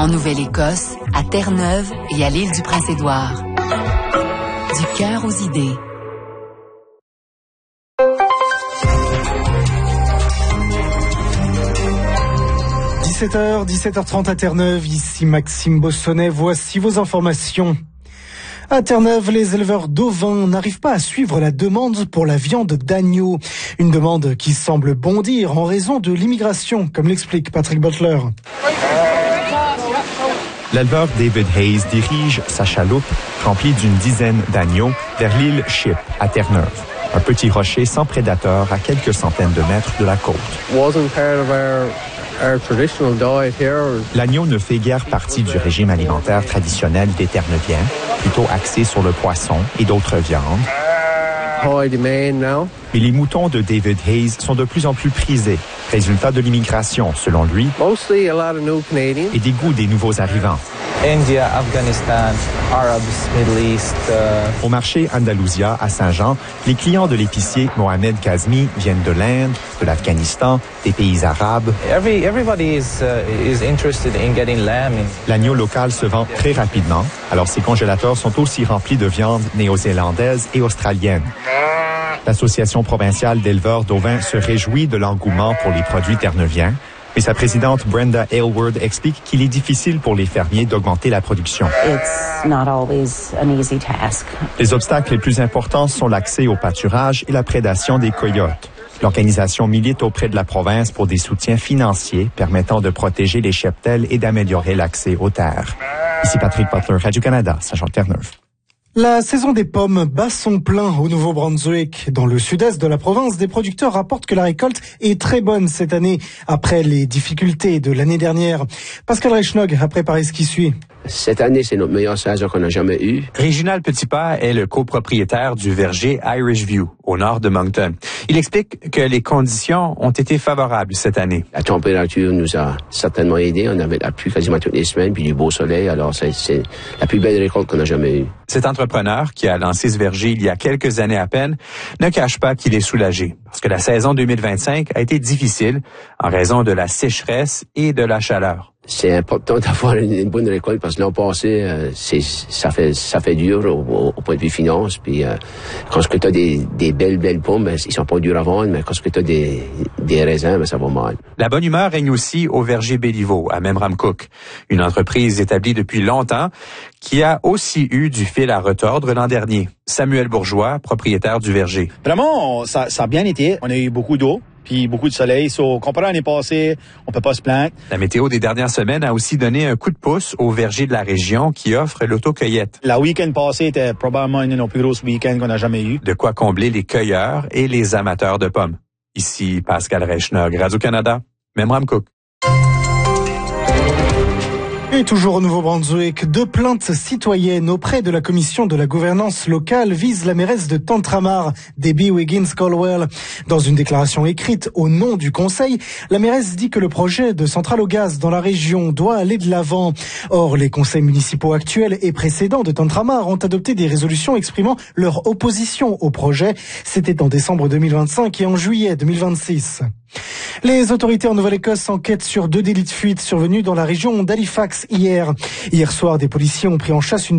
En Nouvelle-Écosse, à Terre-Neuve et à l'île du Prince-Édouard. Du cœur aux idées. « 17h30 à Terre-Neuve, ici Maxime Bossonnet, voici vos informations. À Terre-Neuve, les éleveurs d'ovins n'arrivent pas à suivre la demande pour la viande d'agneau. Une demande qui semble bondir en raison de l'immigration, comme l'explique Patrick Butler. L'éleveur David Hayes dirige sa chaloupe remplie d'une dizaine d'agneaux vers l'île Ship, à Terre-Neuve. Un petit rocher sans prédateur à quelques centaines de mètres de la côte. L'agneau ne fait guère partie du régime alimentaire traditionnel des Terre-Neuviens, plutôt axé sur le poisson et d'autres viandes. Mais les moutons de David Hayes sont de plus en plus prisés, résultat de l'immigration, selon lui, et des goûts des nouveaux arrivants. India, Afghanistan, Arabs, Middle East. Au marché Andalusia, à Saint-Jean, les clients de l'épicier Mohamed Kazmi viennent de l'Inde, de l'Afghanistan, des pays arabes. Everybody is interested in getting lamb. L'agneau local se vend très rapidement, alors ses congélateurs sont aussi remplis de viande néo-zélandaise et australienne. L'Association provinciale d'éleveurs d'ovins se réjouit de l'engouement pour les produits terre-neuviens, mais sa présidente Brenda Aylward explique qu'il est difficile pour les fermiers d'augmenter la production. It's not always an easy task. Les obstacles les plus importants sont l'accès au pâturage et la prédation des coyotes. L'organisation milite auprès de la province pour des soutiens financiers permettant de protéger les cheptels et d'améliorer l'accès aux terres. Ici Patrick Butler, Radio-Canada, Saint-Jean-Terre-Neuve. La saison des pommes bat son plein au Nouveau-Brunswick. Dans le sud-est de la province, des producteurs rapportent que la récolte est très bonne cette année, après les difficultés de l'année dernière. Pascal Reichnog a préparé ce qui suit. Cette année, c'est notre meilleure saison qu'on a jamais eue. Réginald Petitpas est le copropriétaire du verger Irish View, au nord de Moncton. Il explique que les conditions ont été favorables cette année. La température nous a certainement aidés. On avait la pluie quasiment toutes les semaines, puis du beau soleil. Alors, c'est la plus belle récolte qu'on a jamais eue. Cet entrepreneur, qui a lancé ce verger il y a quelques années à peine, ne cache pas qu'il est soulagé, parce que la saison 2025 a été difficile en raison de la sécheresse et de la chaleur. C'est important d'avoir une bonne récolte parce que l'an passé, ça fait dur au point de vue finance. Puis quand tu as des belles pommes, ben, ils sont pas durs à vendre, mais quand tu as des raisins, ben, ça va mal. La bonne humeur règne aussi au verger Béliveau, à Memramcook, une entreprise établie depuis longtemps qui a aussi eu du fil à retordre l'an dernier. Samuel Bourgeois, propriétaire du verger. Vraiment, ça a bien été. On a eu beaucoup d'eau. Puis beaucoup de soleil. Comparé à l'année passée, on peut pas se plaindre. La météo des dernières semaines a aussi donné un coup de pouce aux vergers de la région qui offrent l'autocueillette. La week-end passée était probablement une de nos plus grosses week-ends qu'on a jamais eu. De quoi combler les cueilleurs et les amateurs de pommes. Ici Pascal Reichnog, Radio-Canada, Memramcook. Et toujours au Nouveau-Brunswick, 2 plaintes citoyennes auprès de la commission de la gouvernance locale visent la mairesse de Tantramar, Debbie Wiggins-Colwell. Dans une déclaration écrite au nom du conseil, la mairesse dit que le projet de centrale au gaz dans la région doit aller de l'avant. Or, les conseils municipaux actuels et précédents de Tantramar ont adopté des résolutions exprimant leur opposition au projet. C'était en décembre 2025 et en juillet 2026. Les autorités en Nouvelle-Écosse enquêtent sur 2 délits de fuite survenus dans la région d'Halifax hier. Hier soir, des policiers ont pris en chasse une